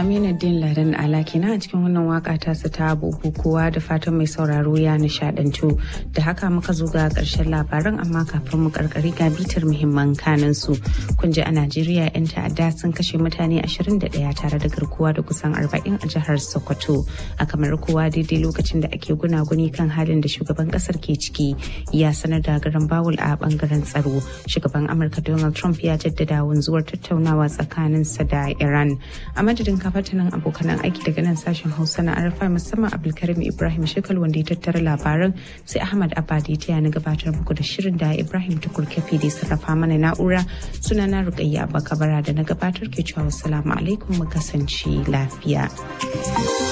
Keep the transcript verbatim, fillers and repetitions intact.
Aminuddin Ladan Ala kenan a cikin wannan waka ta su ta bukukuwa da fatan mai sauraro ya nishadantu. Da haka muka zo ga ƙarshen labaran amma kafin mu karkari ga bitar muhimman kanan su. Kun ji a Najeriya 'yan ta'adda sun kashe mutane ashirin da ɗaya tare da garkuwa da kusan arba'in a jihar Sokoto. A kamar kowa daidai lokacin da ake gunaguni kan halin da shugaban kasar ke ciki ya sanar da garan bawul a bangaren tsaro. Shugaban Amurka Donald Trump ya jaddada wanzuwar tattaunawa tsakaninsa da Iran. A madadin kafatanin abokanan aiki daga nan sashen Hausa na Arfa musamman Abdulkarim Ibrahim Shekal wanda ya tattara labaran sai Ahmad Abadi ta yana gabatar muku da shirin da Ibrahim Tukurkefi da sarrafa mana na'ura sunana Rukayya Abakabara da na gabatar ke cewa wassalamu alaikum mu kasance lafiya.